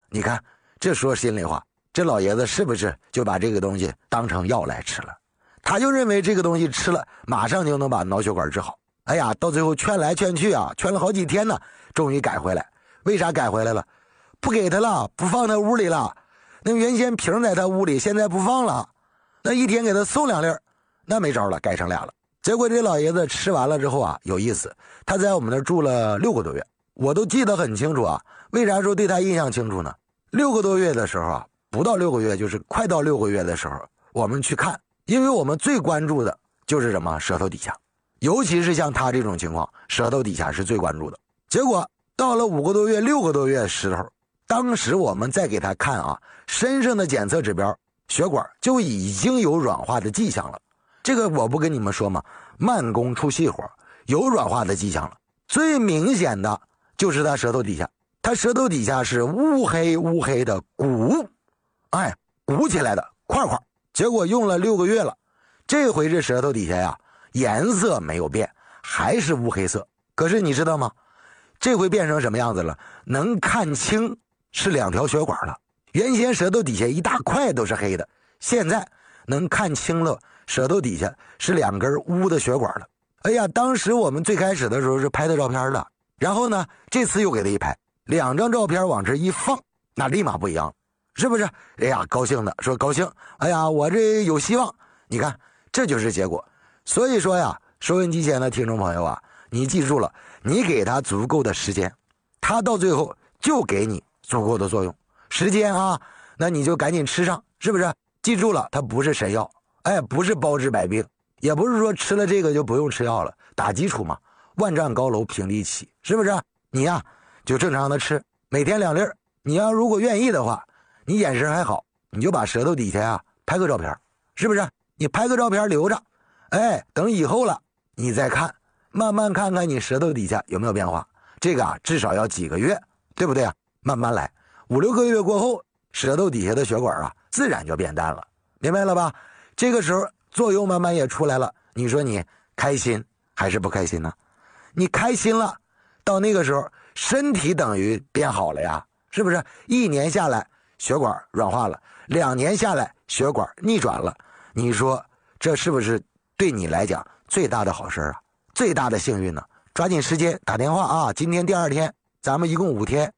你看，这说心里话，这老爷子是不是就把这个东西当成药来吃了？他就认为这个东西吃了马上就能把脑血管治好。哎呀，到最后劝来劝去啊，劝了好几天呢，终于改回来。为啥改回来了？不给他了，不放他屋里了。那原先瓶在他屋里，现在不放了。那一天给他送2粒，那没招了，改成俩了。结果这老爷子吃完了之后啊，有意思，他在我们那儿住了6个多月，我都记得很清楚啊。为啥说对他印象清楚呢？6个多月的时候啊，不到6个月，就是快到6个月的时候，我们去看，因为我们最关注的就是什么？舌头底下，尤其是像他这种情况，舌头底下是最关注的。结果到了5个多月、6个多月时候，当时我们再给他看啊，身上的检测指标，血管就已经有软化的迹象了。这个我不跟你们说吗？慢工出细活，有软化的迹象了。最明显的就是他舌头底下，他舌头底下是乌黑乌黑的鼓，哎，鼓起来的块块。结果用了6个月了，这回这舌头底下呀，颜色没有变，还是乌黑色。可是你知道吗？这回变成什么样子了？能看清是2条血管了。原先舌头底下一大块都是黑的，现在能看清了舌头底下是2根乌的血管了。哎呀，当时我们最开始的时候是拍的照片了，然后呢，这次又给他一拍，2张照片往这一放，那立马不一样，是不是？哎呀，高兴的说高兴，哎呀，我这有希望。你看，这就是结果。所以说呀，收音机前的听众朋友啊，你记住了，你给他足够的时间，他到最后就给你足够的作用。时间啊，那你就赶紧吃上，是不是？记住了，它不是神药，哎，不是包治百病，也不是说吃了这个就不用吃药了，打基础嘛，万丈高楼平地起，是不是？你呀就正常的吃，每天2粒。你要如果愿意的话，你眼神还好，你就把舌头底下呀拍个照片，是不是？你拍个照片留着，哎，等以后了你再看，慢慢看看你舌头底下有没有变化。这个啊至少要几个月，对不对啊？慢慢来，5、6个月过后，舌头底下的血管啊自然就变淡了，明白了吧？这个时候作用慢慢也出来了，你说你开心还是不开心呢？你开心了，到那个时候身体等于变好了呀，是不是？1年下来血管软化了，2年下来血管逆转了，你说这是不是对你来讲最大的好事啊？最大的幸运呢？抓紧时间打电话啊！今天第2天，咱们一共5天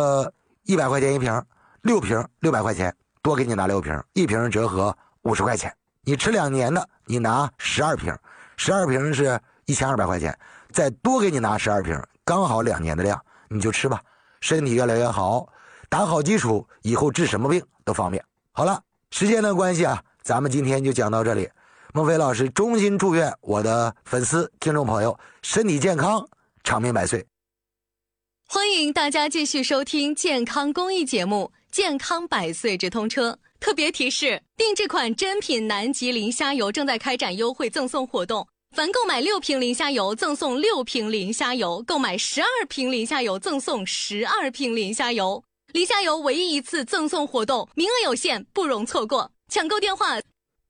，100块钱一瓶，6瓶600块钱，多给你拿6瓶，1瓶折合50块钱。你吃2年的，你拿12瓶，12瓶是1200块钱，再多给你拿12瓶，刚好2年的量，你就吃吧，身体越来越好，打好基础，以后治什么病都方便。好了，时间的关系啊，咱们今天就讲到这里。孟非老师衷心祝愿我的粉丝听众朋友身体健康，长命百岁。 欢迎大家继续收听健康公益节目《健康百岁直通车》。特别提示：定制款真品南极磷虾油正在开展优惠赠送活动，凡购买6瓶磷虾油赠送6瓶磷虾油，购买12瓶磷虾油赠送12瓶磷虾油。磷虾油唯一一次赠送活动，名额有限，不容错过。抢购电话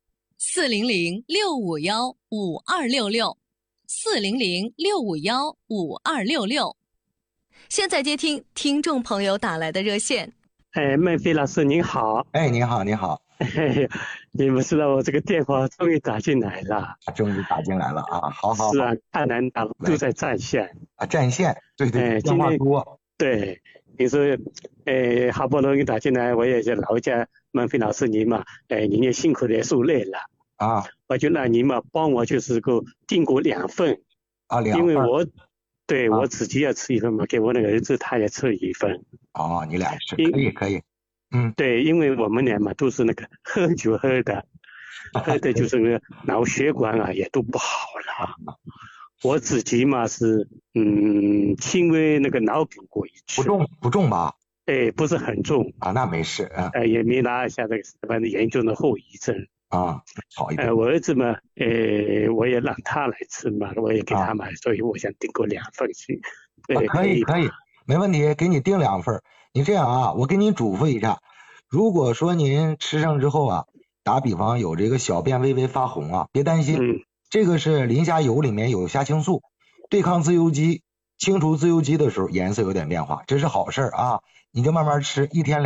：400-651-5266，400-651-5266。现在接听听众朋友打来的热线。 孟非老师您好。 您好，您好。 你们知道我这个电话终于打进来了。 终于打进来了啊！好。 是啊，太难打了，都在占线啊，占线。对，电话多。 对，你说，好不容易打进来，我也是劳驾孟非老师您嘛，您也辛苦的受累了啊， 我就让您嘛帮我就是够订过2份啊，2份， 因为我自己要吃1份嘛，给我那个儿子他也吃1份。 哦，你俩吃，可以。 对，因为我们俩嘛都是那个喝酒喝的就是那个脑血管啊也都不好了。我自己嘛是轻微那个脑梗过一次， 不重吧？ 不是很重啊，那没事啊。 也没拿下这个反正严重的后遗症啊，好一点。 我儿子嘛，我也让他来吃嘛，我也给他买，所以我想订购2份去。 可以，没问题，给你订2份。你这样啊，我给你嘱咐一下，如果说您吃上之后啊，打比方有这个小便微微发红啊，别担心，这个是磷虾油里面有虾青素，对抗自由基，清除自由基的时候颜色有点变化，这是好事啊，你就慢慢吃，1天